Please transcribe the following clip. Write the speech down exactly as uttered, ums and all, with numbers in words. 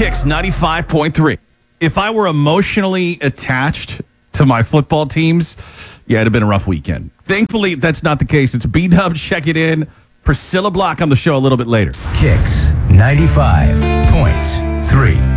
Kicks ninety-five point three. If I were emotionally attached to my football teams, yeah, it'd have been a rough weekend. Thankfully, that's not the case. It's B-Dub, check it in. Priscilla Block on the show a little bit later. Kicks ninety-five point three.